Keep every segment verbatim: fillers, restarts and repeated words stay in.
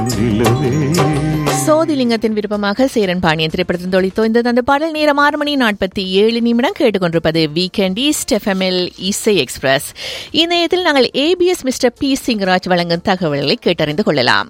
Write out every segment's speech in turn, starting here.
சோதிலிங்கத்தின் விருப்பமாக சேரன் பாண்டியன் திரைப்படத்தின் தொழில் அந்த பாடல் நேரம் ஆறு மணி நாற்பத்தி ஏழு நிமிடம் கேட்டுக்கொண்டிருப்பது வீக்கெண்ட் ஈஸ்ட் எஃப்எம்எல் இசை எக்ஸ்பிரஸ். இந்நேரத்தில் நாங்கள் ஏபிஎஸ் மிஸ்டர் பி சிங்கராஜ் வழங்கும் தகவல்களை கேட்டறிந்து கொள்ளலாம்.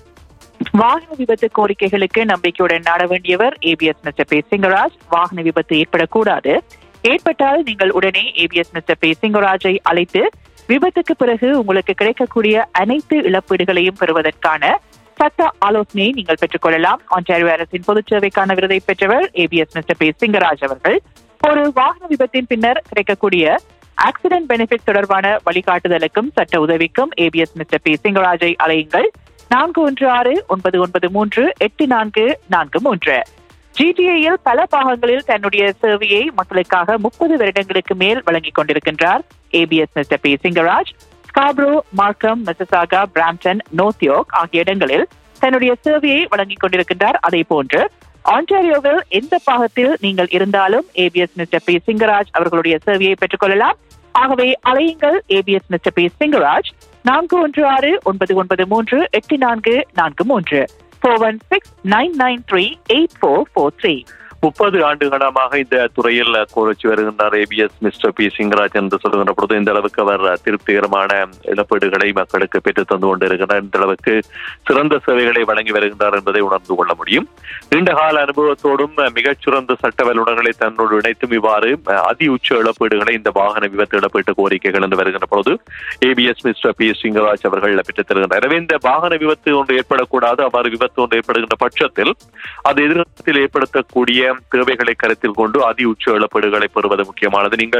வாகன விபத்து கோரிக்கைகளுக்கு நம்பிக்கையுடன் நாட வேண்டியவர் ஏபிஎஸ் மிஸ்டர் பி சிங்கராஜ். வாகன விபத்து ஏற்படக்கூடாது, ஏற்பட்டால் நீங்கள் உடனே ஏபிஎஸ் மிஸ்டர் பி சிங்கராஜை அழைத்து விபத்துக்கு பிறகு உங்களுக்கு கிடைக்கக்கூடிய அனைத்து இழப்பீடுகளையும் பெறுவதற்கான சட்ட ஆலோசனையை நீங்கள் பெற்றுக் கொள்ளலாம். ஆன்டாரியோ அரசின் பொதுச் சேவைக்கான விருதை பெற்றவர் ஏபிஎஸ் மிஸ்டர் பி சிங்கராஜ் அவர்கள். ஒரு வாகன விபத்தின் பின்னர் கிடைக்கக்கூடிய ஆக்சிடென்ட் பெனிஃபிட் தொடர்பான வழிகாட்டுதலுக்கும் சட்ட உதவிக்கும் ஏபிஎஸ் மிஸ்டர் பி சிங்கராஜை அழையுங்கள். நான்கு ஒன்று ஆறு ஒன்பது ஒன்பது மூன்று எட்டு நான்கு நான்கு மூன்று. ஜிடிஏயில் பல பாகங்களில் தன்னுடைய சேவையை மக்களுக்காக முப்பது வருடங்களுக்கு மேல் வழங்கிக் கொண்டிருக்கின்றார் ABS mister B Singaraj. Scarborough, மார்க்கம், மிசிசாகா, பிராம்டன், நோர்த்யோர்க் ஆகிய இடங்களில் தன்னுடைய சேவையை வழங்கிக் கொண்டிருக்கின்றார். அதே போன்று ஆன்டாரியோவில் எந்த பாகத்தில் நீங்கள் இருந்தாலும் ஏபிஎஸ் மிஸ்டர் பி சிங்கராஜ் அவர்களுடைய சேவையை பெற்றுக் கொள்ளலாம். ஆகவே அழையுங்கள் ஏபிஎஸ் மிஸ்டர் பி சிங்கராஜ். நான்கு ஒன்று ஆறு ஒன்பது ஒன்பது மூன்று எட்டு நான்கு நான்கு மூன்று four one six nine nine three eight four four three. முப்பது ஆண்டுகாலமாக இந்த துறையில் கோரச்சு வருகின்றார் ஏபிஎஸ் மிஸ்டர் பி சிங்கராஜ் என்று சொல்லுகின்ற பொழுது இந்த அளவுக்கு அவர் திருப்திகரமான இழப்பீடுகளை மக்களுக்கு பெற்றுத் தந்து கொண்டிருக்கிறார், இந்த அளவுக்கு சிறந்த சேவைகளை வழங்கி வருகின்றார் என்பதை உணர்ந்து கொள்ள முடியும். நீண்டகால அனுபவத்தோடும் மிகச்சிறந்த சட்ட வல்லுநர்களை தன்னோடு இணைத்தும் இவ்வாறு அதி உச்ச இழப்பீடுகளை இந்த வாகன விபத்து இழப்பீட்டு கோரிக்கைகள் என்று வருகின்ற பொழுது ஏபிஎஸ் மிஸ்டர் பி சிங்கராஜ் அவர்கள் பெற்றுத் தருகின்றனர். எனவே இந்த வாகன விபத்து ஒன்று ஏற்படக்கூடாது, அவ்வாறு விபத்து ஒன்று ஏற்படுகின்ற பட்சத்தில் அது எதிர்காலத்தில் ஏற்படுத்தக்கூடிய தேவைகளை கருத்தில் கொண்டு அதி உச்ச இழப்பீடுகளை பெறுவது முக்கியமானது. நீங்கள்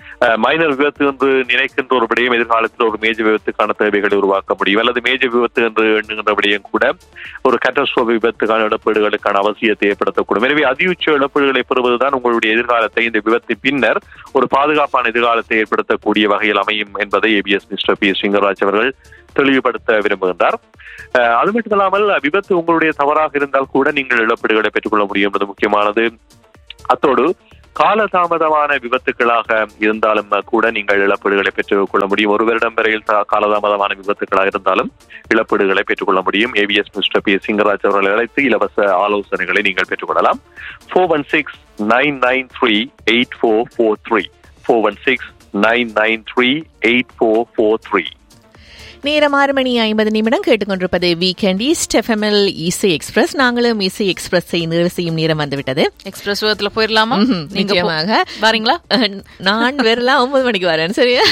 மைனர் விபத்து என்று நினைக்கின்ற ஒரு விடயம் எதிர்காலத்தில் ஒரு மேஜர் விபத்துக்கான தேவைகளை உருவாக்க முடியும், அல்லது மேஜர் விபத்து என்று எண்ணுகின்ற விடயம் கூட ஒரு கேட்டஸ்ட்ரோபிக் விபத்துக்கான இழப்பீடுகளுக்கான அவசியத்தை ஏற்படுத்தக்கூடும். எனவே அதி உச்ச இழப்பீடுகளை பெறுவதுதான் உங்களுடைய எதிர்காலத்தை இந்த விபத்தின் பின்னர் ஒரு பாதுகாப்பான எதிர்காலத்தை ஏற்படுத்தக்கூடிய வகையில் அமையும் என்பதை ஏபிஎஸ் மிஸ்டர் பி சிங்கராஜ் அவர்கள் தெளிவுபடுத்த விரும்புகின்றார். அது மட்டுமல்லாமல் விபத்து உங்களுடைய தவறாக இருந்தால் கூட நீங்கள் இழப்பீடுகளை பெற்றுக்கொள்ள முடியும் என்பது முக்கியமானது. அத்தோடு காலதாமதமான விபத்துக்களாக இருந்தாலும் கூட நீங்கள் இழப்பீடுகளை பெற்றுக் கொள்ள முடியும். ஒரு வருடம் வரையில் காலதாமதமான விபத்துக்களாக இருந்தாலும் இழப்பீடுகளை பெற்றுக்கொள்ள முடியும். ஏபிஎஸ் மிஸ்டர் பி சிங்கராஜ் அவர்களை அழைத்து இலவச ஆலோசனைகளை நீங்கள் பெற்றுக்கொள்ளலாம். Four one six nine nine three eight four four three four one six nine nine three eight four four three. நேரம் ஆறு மணி ஐம்பது நிமிடம் கேட்டுக்கொண்டிருப்பது வீக்கெண்ட் ஈஸ்ட் எஃப்எம்எல் இசை எக்ஸ்பிரஸ். நாங்களும் இசை எக்ஸ்பிரஸை நிறைவு செய்யும் நேரம் வந்துவிட்டது. எக்ஸ்பிரஸ் வேகத்துல போயிடலாமா? நிச்சயமாக வரீங்களா? நான் வரலாம், ஒன்பது மணிக்கு வரேன். சரியா?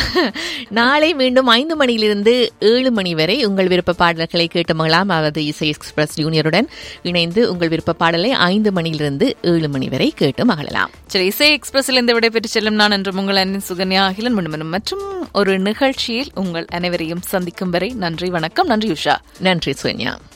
நாளை மீண்டும் ஐந்து மணியிலிருந்து ஏழு மணி வரை உங்கள் விருப்ப பாடல்களை கேட்டு மகளாம். அதாவது இசை எக்ஸ்பிரஸ் ஜூனியருடன் இணைந்து உங்கள் விருப்ப பாடலை ஐந்து மணியிலிருந்து ஏழு மணி வரை கேட்டு மகளலாம். சரி, இசை எக்ஸ்பிரஸில் இந்த விடைபெற்று செல்லும் நான் என்று உங்கள் அன்பின் சுகன்யா அகிலன் முன்மனும் மற்றும் ஒரு நிகழ்ச்சியில் உங்கள் அனைவரையும் சந்திக்கும் வரை நன்றி, வணக்கம். நன்றி உஷா. நன்றி சுகன்யா.